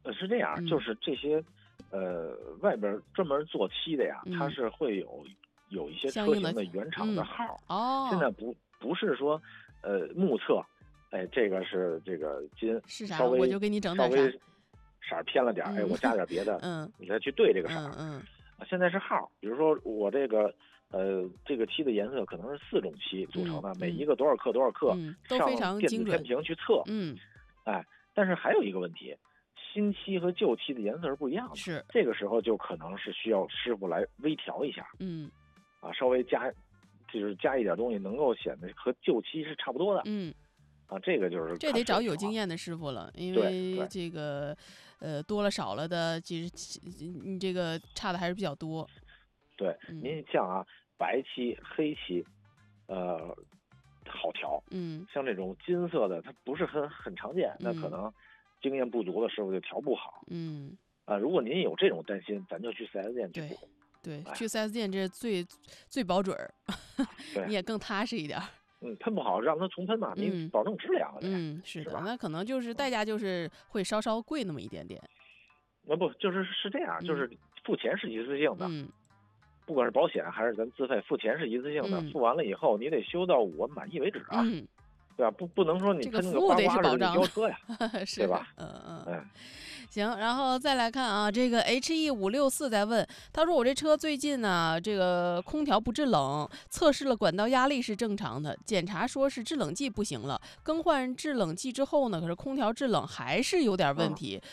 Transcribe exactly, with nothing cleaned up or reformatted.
呃，是这样， 嗯就是这些，呃，外边专门做漆的呀， 嗯它是会有有一些相应的车型的原厂的嗯号。 哦， 现在不不是说，呃，目测，哎，这个是这个金是啥稍微我就给你整稍微点啥， 色儿偏了点儿，哎， 嗯我加点别的， 嗯你再去对这个色儿。 嗯嗯啊，现在是号，比如说我这个呃这个漆的颜色可能是四种漆组成的， 嗯每一个多少克多少克， 嗯，都上非常电子天精准。 平去测。 嗯， 哎，但是还有一个问题，新漆和旧漆的颜色是不一样的， 是， 这个时候就可能是需要师傅来微调一下， 嗯啊，稍微加，就是加一点东西，能够显得和旧漆是差不多的。 嗯。 啊，这个就是这得找有经验。 验的师傅了，因对为对这个，呃，多了少了的，其实你这个差的还是比较多。 对， 嗯您像啊，白漆、黑漆，呃，好调。 嗯像这种金色的，它不是很很常见，那可嗯能经验不足的师傅就调不好。 嗯， 啊，如果您有这种担心，咱就去 四 S 店去对补。 对， 哎去 四 S 店这最最保准儿， 对你也更踏实一点儿。 嗯，喷不好让它重喷嘛，您嗯保证质量了呗。 嗯，是的， 是吧那可能就是代价就是会稍稍贵那么一点点。 那不就是是这样， 嗯就是付钱是一次性的， 嗯不管是保险还是咱自费，付钱是一次性的， 嗯付完了以后你得修到我满意为止啊， 嗯， 对吧？不不能说你这个喷服务得是个花花似的保障的你飙车呀， 是对吧？ 嗯嗯。 嗯。 行，然后再来看啊，这个 H E 五六四在问，他说我这车最近呢，这个空调不制冷，测试了管道压力是正常的，检查说是制冷剂不行了，更换制冷剂之后呢，可是空调制冷还是有点问题，